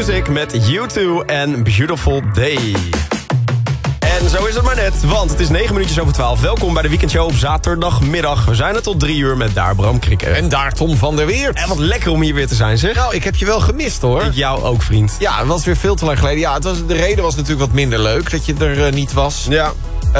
Music met U2 en Beautiful Day. En zo is het maar net, want het is 9 minuutjes over 12. Welkom bij de Weekendshow op zaterdagmiddag. We zijn er tot 3 uur met daar Bram Krikker. En daar Tom van der Weert. En wat lekker om hier weer te zijn, zeg. Nou, ik heb je wel gemist, hoor. Ik jou ook, vriend. Ja, het was weer veel te lang geleden. Ja, de reden was natuurlijk wat minder leuk dat je er niet was. Ja.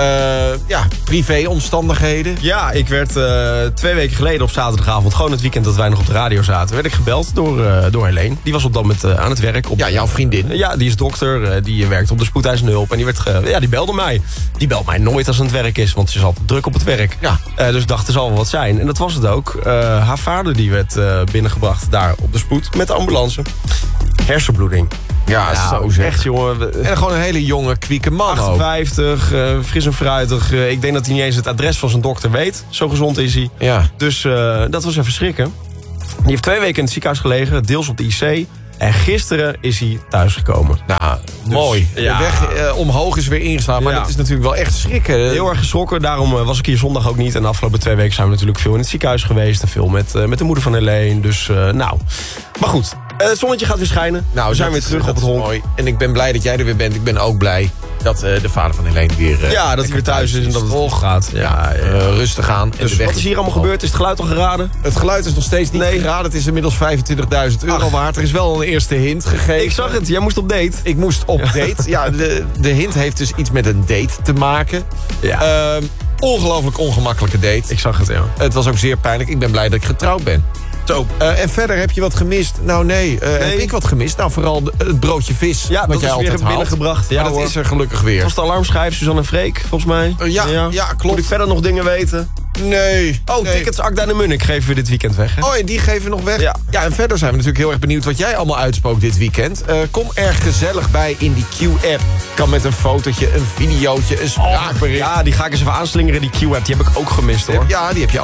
Privé-omstandigheden. Ja, ik werd 2 weken geleden op zaterdagavond, gewoon het weekend dat wij nog op de radio zaten, werd ik gebeld door Helene. Die was op dat moment aan het werk. Ja, jouw vriendin. Ja, die is dokter, die werkt op de spoedeisende hulp. En die belde mij. Die belt mij nooit als het aan het werk is, want ze is altijd druk op het werk. Ja. Dus ik dacht, er zal wel wat zijn. En dat was het ook. Haar vader die werd binnengebracht daar op de spoed met de ambulance. Hersenbloeding. Ja, zo zeg. Echt, jongen. En gewoon een hele jonge, kwieke man 58, fris en fruitig. Ik denk dat hij niet eens het adres van zijn dokter weet. Zo gezond is hij. Ja. Dus dat was even schrikken. Die heeft 2 weken in het ziekenhuis gelegen, deels op de IC. En gisteren is hij thuisgekomen. Nou, mooi. Ja. De weg omhoog is weer ingeslagen, maar dat is natuurlijk wel echt schrikken. Heel erg geschrokken, daarom was ik hier zondag ook niet. En de afgelopen 2 weken zijn we natuurlijk veel in het ziekenhuis geweest. En veel met de moeder van Helene. Dus nou, maar goed. Het zonnetje gaat weer schijnen. Nou, we zijn weer terug op het honk. Mooi. En ik ben blij dat jij er weer bent. Ik ben ook blij dat de vader van Helene weer... dat hij weer thuis is en dat het goed gaat. Ja. Rustig aan. Dus wat is hier allemaal gebeurd? Is het geluid al geraden? Het geluid is nog steeds niet geraden. Het is inmiddels €25.000 waard. Er is wel een eerste hint gegeven. Ik zag het. Jij moest op date. Ik moest op date. Ja, de hint heeft dus iets met een date te maken. Ja. Ongelooflijk ongemakkelijke date. Ik zag het, ja. Het was ook zeer pijnlijk. Ik ben blij dat ik getrouwd ben. Zo. En verder, heb je wat gemist? Nou, nee. Heb ik wat gemist? Nou, vooral het broodje vis. Ja, wat dat jij is altijd weer binnengebracht. Ja, maar dat is er gelukkig weer. Was de alarmschijf, Suzanne en Freek, volgens mij? Ja, klopt. Moet ik verder nog dingen weten? Nee. Tickets Akda en Munnik geven we dit weekend weg, hè? Oh, en die geven we nog weg? Ja. Ja, en verder zijn we natuurlijk heel erg benieuwd wat jij allemaal uitspookt dit weekend. Kom erg gezellig bij in die Q-app. Kan met een fotootje, een videootje, een spraakbericht. Ja, die ga ik eens even aanslingeren, die Q-app. Die heb ik ook gemist, hoor. Ja, die heb je